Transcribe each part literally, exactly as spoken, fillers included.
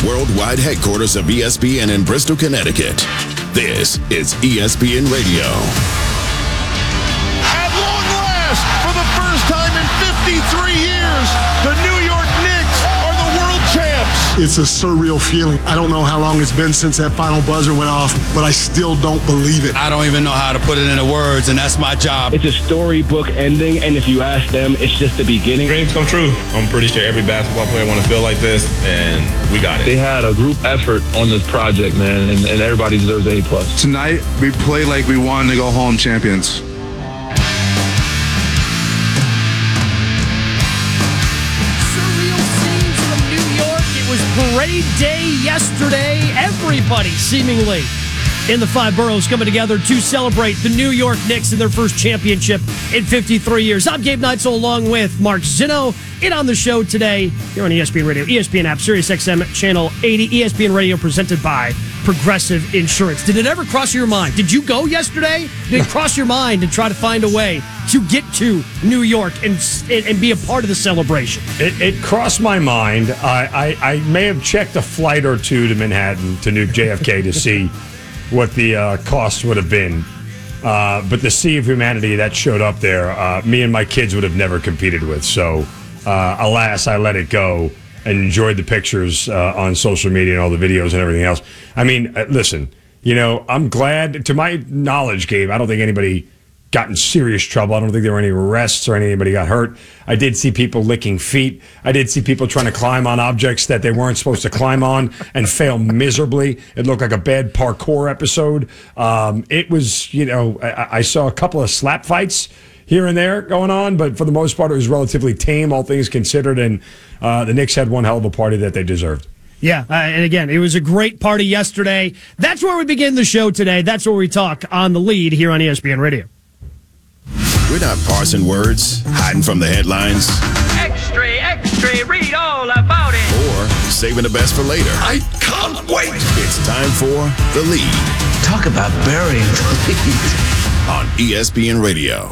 worldwide headquarters of E S P N in Bristol, Connecticut. This is E S P N Radio. At long last, for the first time in fifty-three years, the New York Knicks are the world champs. It's a surreal feeling. I don't know how long it's been since that final buzzer went off, but I still don't believe it. I don't even know how to put it into words, and that's my job. It's a storybook ending, and if you ask them, it's just the beginning. Dreams come true. I'm pretty sure every basketball player want to feel like this, and we got it. They had a group effort on this project, man, and, and everybody deserves an A plus. Tonight, we played like we wanted to go home champions. Parade day yesterday. Everybody seemingly in the five boroughs coming together to celebrate the New York Knicks in their first championship in fifty-three years. I'm Gabe Neitzel along with Mark Zinno. In on the show today here on E S P N Radio, E S P N app, Sirius X M Channel eighty, E S P N Radio presented by Progressive Insurance. Did it ever cross your mind? Did you go yesterday? Did it cross your mind and try to find a way to get to New York and and be a part of the celebration? It, it crossed my mind. I, I, I may have checked a flight or two to Manhattan to New J F K to see what the uh, cost would have been. Uh, but the sea of humanity that showed up there, uh, me and my kids would have never competed with. So, uh, alas, I let it go and enjoyed the pictures uh, on social media and all the videos and everything else. I mean, uh, listen, you know, I'm glad, to my knowledge, Gabe, I don't think anybody got in serious trouble. I don't think there were any arrests or anybody got hurt. I did see people licking feet. I did see people trying to climb on objects that they weren't supposed to climb on and fail miserably. It looked like a bad parkour episode. Um, it was, you know, I, I saw a couple of slap fights here and there going on, but for the most part, it was relatively tame, all things considered, and uh, the Knicks had one hell of a party that they deserved. Yeah, uh, and again, it was a great party yesterday. That's where we begin the show today. That's where we talk on The Lead here on E S P N Radio. We're not parsing words, hiding from the headlines. Extra, extra, read all about it. Or saving the best for later. I can't wait. It's time for The Lead. Talk about burying the lead. On E S P N Radio.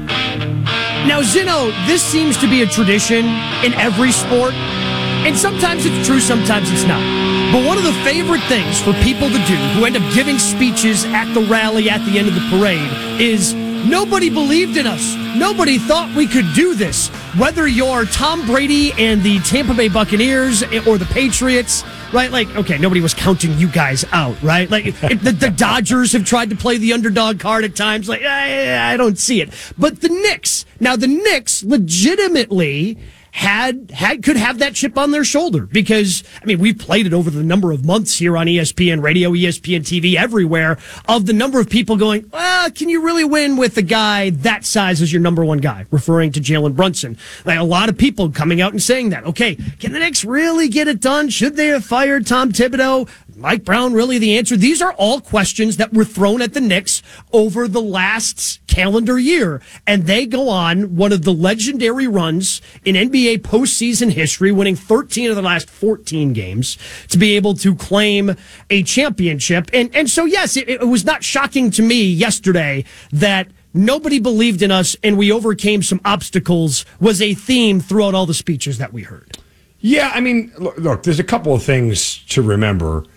Now, Zinno, this seems to be a tradition in every sport. And sometimes it's true, sometimes it's not. But one of the favorite things for people to do who end up giving speeches at the rally at the end of the parade is nobody believed in us. Nobody thought we could do this. Whether you're Tom Brady and the Tampa Bay Buccaneers or the Patriots, right? Like, okay, nobody was counting you guys out, right? Like, if the, the Dodgers have tried to play the underdog card at times. Like, I, I don't see it. But the Knicks, now the Knicks legitimately had had could have that chip on their shoulder because, I mean, we've played it over the number of months here on E S P N Radio, E S P N T V, everywhere, of the number of people going, well, can you really win with a guy that size as your number one guy, referring to Jalen Brunson? Like, a lot of people coming out and saying that. Okay, can the Knicks really get it done? Should they have fired Tom Thibodeau? Mike Brown really the answer? These are all questions that were thrown at the Knicks over the last calendar year. And they go on one of the legendary runs in N B A postseason history, winning thirteen of the last fourteen games to be able to claim a championship. And and so, yes, it, it was not shocking to me yesterday that nobody believed in us and we overcame some obstacles was a theme throughout all the speeches that we heard. Yeah, I mean, look, look there's a couple of things to remember.